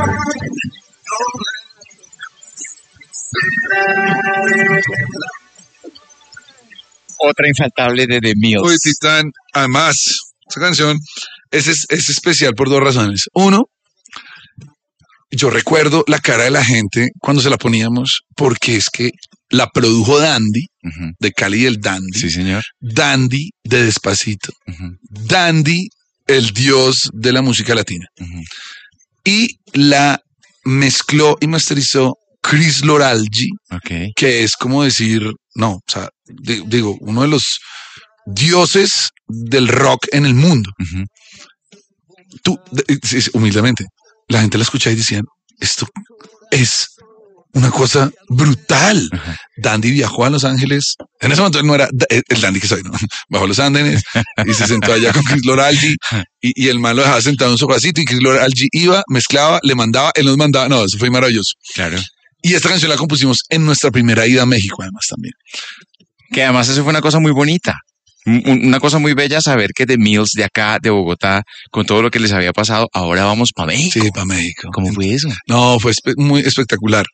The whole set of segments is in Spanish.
Otra infaltable de The Uy, Mills. Titán, además, esa canción es especial por dos razones. Uno, yo recuerdo la cara de la gente cuando se la poníamos, porque es que la produjo Dandy, Ujú. de Cali del Dandy. Sí, señor. Dandy de Despacito. Ujú, Dandy, el dios de la música latina. ujú. Y la mezcló y masterizó Chris Loralgi, Ok. que es como decir, no, o sea, digo, uno de los dioses del rock en el mundo. Ujú. Tú, humildemente, la gente la escucha y decían, esto es una cosa brutal. Ajá. Dandy viajó a Los Ángeles. En ese momento él no era el Dandy que soy, ¿no? Bajó a Los Andes y se sentó allá con Chris Loralgi y el man lo dejaba sentado en un sofacito y Chris Loralgi iba, mezclaba, le mandaba, él nos mandaba. No, eso fue maravilloso. Claro. Y esta canción la compusimos en nuestra primera ida a México, además, también. Que además eso fue una cosa muy bonita. Una cosa muy bella saber que The Mills de acá, de Bogotá, con todo lo que les había pasado, ahora vamos para México. Sí, para México. ¿Cómo fue eso? No, fue muy espectacular.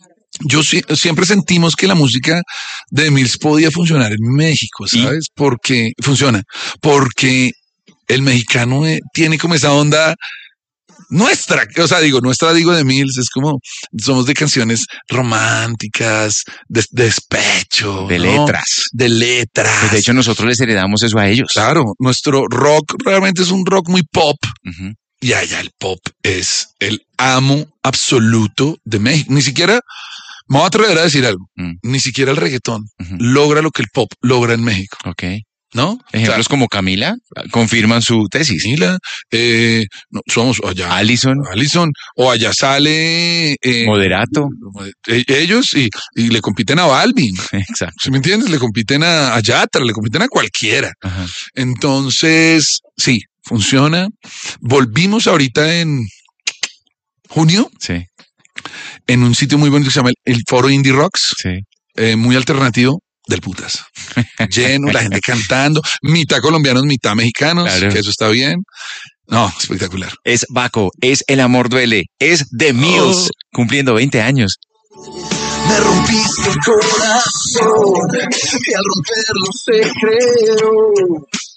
Siempre sentimos que la música de Mills podía funcionar en México, ¿sabes? Porque funciona. Porque el mexicano tiene como esa onda nuestra, o sea, digo de Mills, es como, somos de canciones románticas, de despecho, De ¿no? letras. De letras. Pues de hecho, nosotros les heredamos eso a ellos. Claro, nuestro rock realmente es un rock muy pop. Ujú. Y allá el pop es el amo absoluto de México. Ni siquiera, me voy a atrever a decir algo, ni siquiera el reggaetón Ujú. logra lo que el pop logra en México, Ok. ¿no? Ejemplos como Camila confirman su tesis. Camila, no, somos allá. Allison, o allá sale Moderato. ellos y le compiten a Balvin. Exacto. ¿Sí me entiendes? Le compiten a Yatra, le compiten a cualquiera. Ajá. Entonces, sí, funciona. Volvimos ahorita en junio Sí, en un sitio muy bonito que se llama el Foro Indie Rocks, sí. muy alternativo, del putas. Lleno, la gente cantando, mitad colombianos, mitad mexicanos, Claro. que eso está bien. No, espectacular. Es Baco, es El Amor Duele, es The Mills, cumpliendo 20 años. Me rompiste el corazón y al romperlo se creó